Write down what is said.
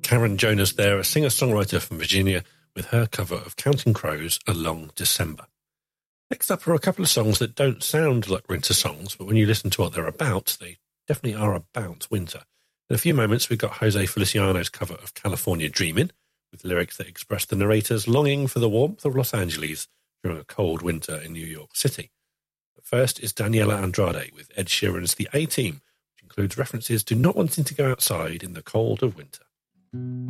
Karen Jonas there, a singer-songwriter from Virginia, with her cover of Counting Crows, A Long December. Next up are a couple of songs that don't sound like winter songs, but when you listen to what they're about, they definitely are about winter. In a few moments, we've got Jose Feliciano's cover of California Dreamin', with lyrics that express the narrator's longing for the warmth of Los Angeles during a cold winter in New York City. But first is Daniela Andrade with Ed Sheeran's The A-Team, which includes references to not wanting to go outside in the cold of winter.